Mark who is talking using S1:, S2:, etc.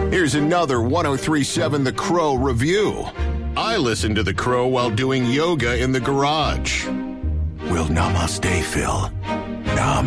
S1: Here's another 103.7 The Crow review. I listen to The Crow while doing yoga in the garage. Well, namaste, Phil. Nam.